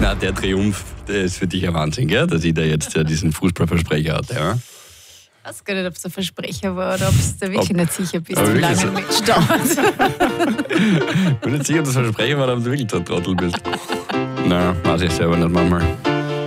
Na, der Triumph, der ist für dich ein Wahnsinn, gell? Dass ich da jetzt diesen Fußballversprecher hatte. Ja? Ich weiß gar nicht, ob es ein Versprecher war oder ob du da wirklich nicht sicher bist, aber wie lange wirklich ein Match dauert. Ich bin nicht sicher, ob das Versprecher war, ob du wirklich der Trottel bist. Na, weiß ich selber nicht manchmal.